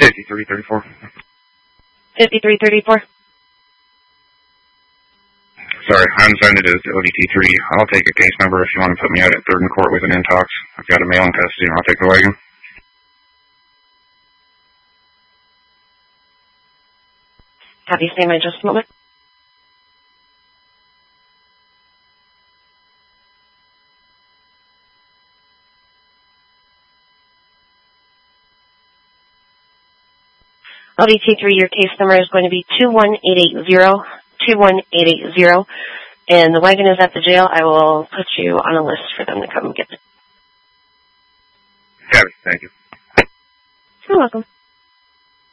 5334. 5334. Sorry, unsigned is ODT3. I'll take a case number if you want to put me out at 3rd and Court with an intox. I've got a male in custody and I'll take the wagon. Have you seen my just a moment? LDT3, your case number is going to be 21880, 21880, and the wagon is at the jail. I will put you on a list for them to come and get it. Copy. Thank you. You're welcome.